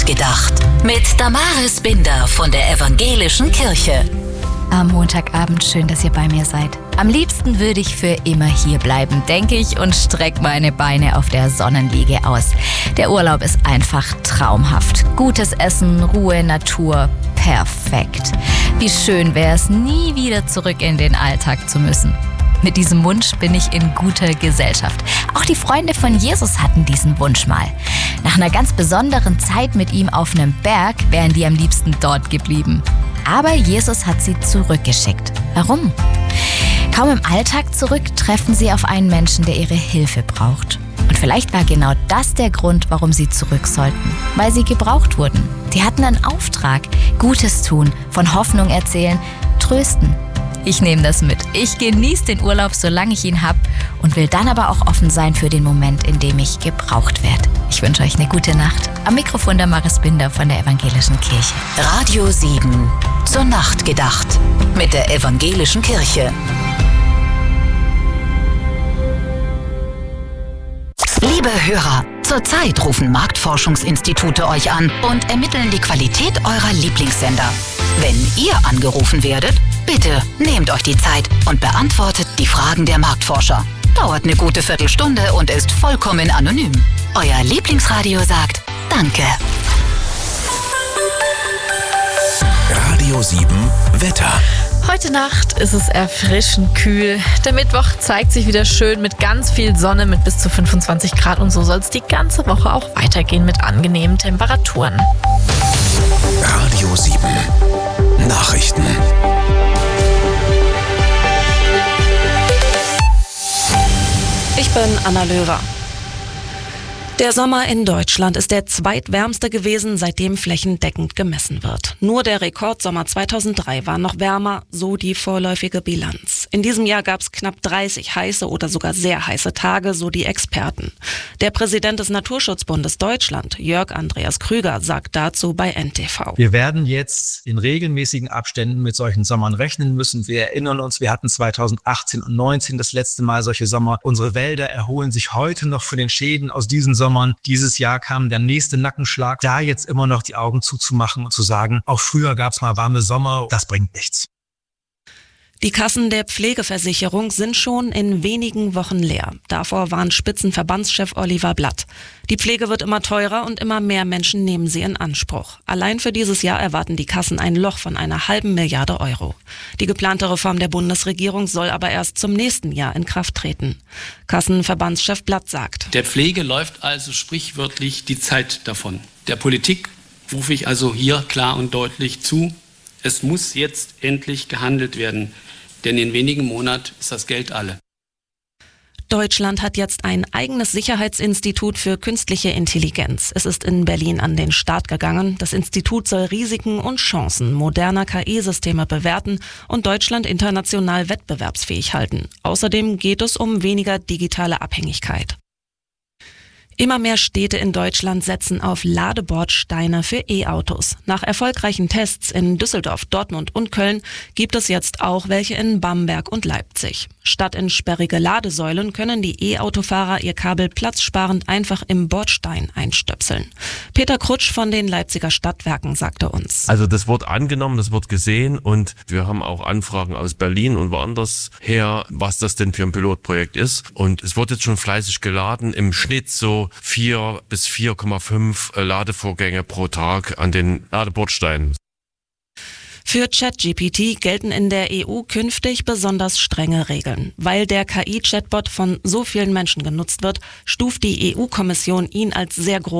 gedacht. Mit Damaris Binder von der Evangelischen Kirche. Am Montagabend, schön, dass ihr bei mir seid. Am liebsten würde ich für immer hier bleiben, denke ich, und strecke meine Beine auf der Sonnenliege aus. Der Urlaub ist einfach traumhaft. Gutes Essen, Ruhe, Natur, perfekt. Wie schön wäre es, nie wieder zurück in den Alltag zu müssen. Mit diesem Wunsch bin ich in guter Gesellschaft. Auch die Freunde von Jesus hatten diesen Wunsch mal. Nach einer ganz besonderen Zeit mit ihm auf einem Berg wären die am liebsten dort geblieben. Aber Jesus hat sie zurückgeschickt. Warum? Kaum im Alltag zurück treffen sie auf einen Menschen, der ihre Hilfe braucht. Und vielleicht war genau das der Grund, warum sie zurück sollten. Weil sie gebraucht wurden. Die hatten einen Auftrag. Gutes tun, von Hoffnung erzählen, trösten. Ich nehme das mit. Ich genieße den Urlaub, solange ich ihn habe und will dann aber auch offen sein für den Moment, in dem ich gebraucht werde. Ich wünsche euch eine gute Nacht. Am Mikrofon Damaris Binder von der Evangelischen Kirche. Radio 7. Zur Nacht gedacht. Mit der Evangelischen Kirche. Liebe Hörer, zurzeit rufen Marktforschungsinstitute euch an und ermitteln die Qualität eurer Lieblingssender. Wenn ihr angerufen werdet, bitte nehmt euch die Zeit und beantwortet die Fragen der Marktforscher. Dauert eine gute Viertelstunde und ist vollkommen anonym. Euer Lieblingsradio sagt Danke. Radio 7 Wetter. Heute Nacht ist es erfrischend kühl. Der Mittwoch zeigt sich wieder schön mit ganz viel Sonne mit bis zu 25 Grad und so soll es die ganze Woche auch weitergehen mit angenehmen Temperaturen. Radio 7 Nachrichten. Ich bin Anna Löwer. Der Sommer in Deutschland ist der zweitwärmste gewesen, seitdem flächendeckend gemessen wird. Nur der Rekordsommer 2003 war noch wärmer, so die vorläufige Bilanz. In diesem Jahr gab es knapp 30 heiße oder sogar sehr heiße Tage, so die Experten. Der Präsident des Naturschutzbundes Deutschland, Jörg Andreas Krüger, sagt dazu bei NTV. Wir werden jetzt in regelmäßigen Abständen mit solchen Sommern rechnen müssen. Wir erinnern uns, wir hatten 2018 und 2019 das letzte Mal solche Sommer. Unsere Wälder erholen sich heute noch von den Schäden aus diesen Sommern. Dieses Jahr kam der nächste Nackenschlag. Da jetzt immer noch die Augen zuzumachen und zu sagen, auch früher gab es mal warme Sommer, das bringt nichts. Die Kassen der Pflegeversicherung sind schon in wenigen Wochen leer. Davor warnt Spitzenverbandschef Oliver Blatt. Die Pflege wird immer teurer und immer mehr Menschen nehmen sie in Anspruch. Allein für dieses Jahr erwarten die Kassen ein Loch von einer halben Milliarde Euro. Die geplante Reform der Bundesregierung soll aber erst zum nächsten Jahr in Kraft treten. Kassenverbandschef Blatt sagt: Der Pflege läuft also sprichwörtlich die Zeit davon. Der Politik rufe ich also hier klar und deutlich zu: Es muss jetzt endlich gehandelt werden. Denn in wenigen Monaten ist das Geld alle. Deutschland hat jetzt ein eigenes Sicherheitsinstitut für künstliche Intelligenz. Es ist in Berlin an den Start gegangen. Das Institut soll Risiken und Chancen moderner KI-Systeme bewerten und Deutschland international wettbewerbsfähig halten. Außerdem geht es um weniger digitale Abhängigkeit. Immer mehr Städte in Deutschland setzen auf Ladebordsteine für E-Autos. Nach erfolgreichen Tests in Düsseldorf, Dortmund und Köln gibt es jetzt auch welche in Bamberg und Leipzig. Statt in sperrige Ladesäulen können die E-Autofahrer ihr Kabel platzsparend einfach im Bordstein einstöpseln. Peter Krutsch von den Leipziger Stadtwerken sagte uns: Also das wird angenommen, das wird gesehen und wir haben auch Anfragen aus Berlin und woanders her, was das denn für ein Pilotprojekt ist. Und es wird jetzt schon fleißig geladen, im Schnitt so 4 bis 4,5 Ladevorgänge pro Tag an den Ladebordsteinen. Für ChatGPT gelten in der EU künftig besonders strenge Regeln. Weil der KI-Chatbot von so vielen Menschen genutzt wird, stuft die EU-Kommission ihn als sehr groß